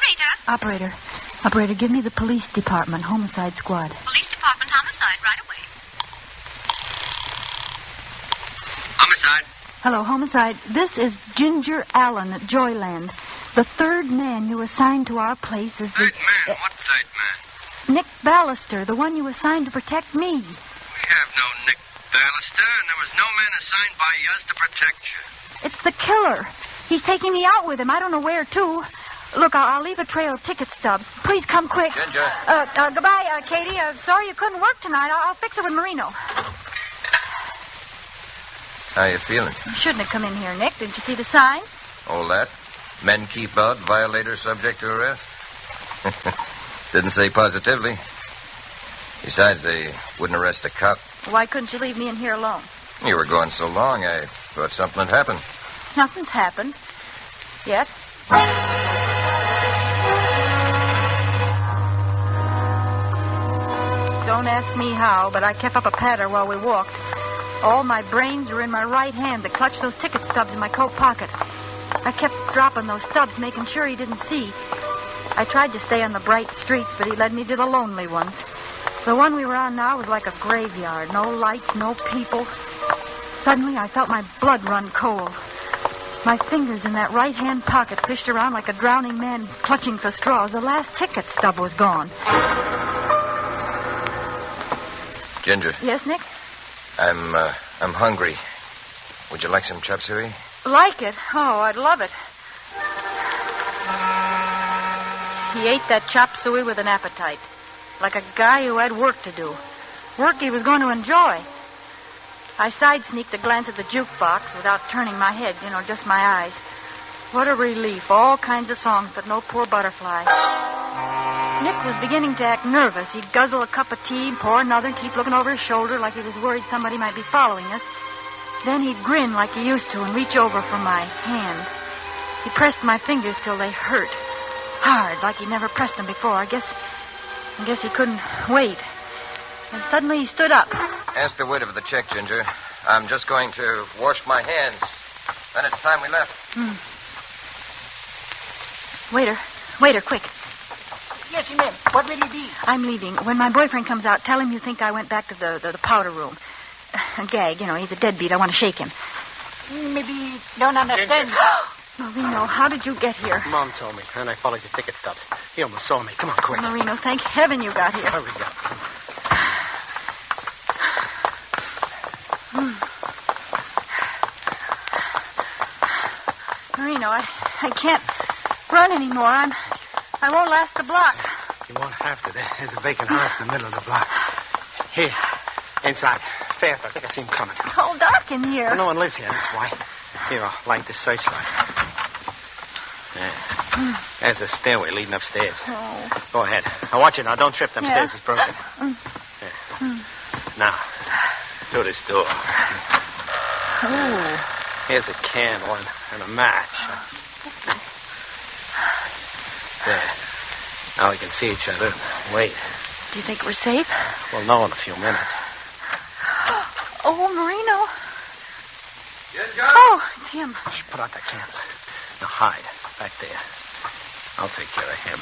Operator, give me the police department, homicide squad. Police department, homicide, right away. Homicide. Hello, homicide. This is Ginger Allen at Joyland. The third man you assigned to our place is the... Third man? What third man? Nick Ballister, the one you assigned to protect me. We have no Nick Ballister, and there was no man assigned by us to protect you. It's the killer. He's taking me out with him. I don't know where to. Look, I'll leave a trail of ticket stubs. Please come quick. Ginger. Goodbye, Katie. Sorry you couldn't work tonight. I'll fix it with Marino. How you feeling? You shouldn't have come in here, Nick. Didn't you see the sign? All that? Men keep out, violator subject to arrest? Didn't say positively. Besides, they wouldn't arrest a cop. Why couldn't you leave me in here alone? You were gone so long, I thought something had happened. Nothing's happened. Yet. Don't ask me how, but I kept up a patter while we walked. All my brains were in my right hand to clutch those ticket stubs in my coat pocket. I kept dropping those stubs, making sure he didn't see. I tried to stay on the bright streets, but he led me to the lonely ones. The one we were on now was like a graveyard. No lights, no people. Suddenly, I felt my blood run cold. My fingers in that right-hand pocket fished around like a drowning man clutching for straws. The last ticket stub was gone. Ginger. Yes, Nick? I'm hungry. Would you like some chop suey? Like it? Oh, I'd love it. He ate that chop suey with an appetite, like a guy who had work to do. Work he was going to enjoy. I side-sneaked a glance at the jukebox without turning my head, just my eyes. What a relief. All kinds of songs, but no Poor Butterfly. Nick was beginning to act nervous. He'd guzzle a cup of tea, pour another, and keep looking over his shoulder like he was worried somebody might be following us. Then he'd grin like he used to and reach over for my hand. He pressed my fingers till they hurt. Hard, like he'd never pressed them before. I guess he couldn't wait. And suddenly he stood up. Ask the waiter for the check, Ginger. I'm just going to wash my hands. Then it's time we left. Waiter, quick. Yes, ma'am. What will it be? I'm leaving. When my boyfriend comes out, tell him you think I went back to the powder room. A gag, he's a deadbeat. I want to shake him. Maybe don't understand. Marino, how did you get here? Mom told me, and I followed your ticket stubs. He almost saw me. Come on, quick. Marino, thank heaven you got here. Hurry up. Marino, I can't run anymore. I won't last the block. You won't have to. There's a vacant house in the middle of the block. Here, inside. Fast, I think I see him coming. It's all dark in here. Well, no one lives here, that's why. Here, I'll light the searchlight. There. There's a stairway leading upstairs. Oh. Go ahead. Now, watch it now. Don't trip. Upstairs Yeah. is broken. There. Now, through this door. Oh. Here's a candle and a match. There. Now we can see each other. Wait. Do you think we're safe? We'll know in a few minutes. Oh, Marino. Ginger? Oh, it's him. Shh, put out that candle. Now hide back there. I'll take care of him.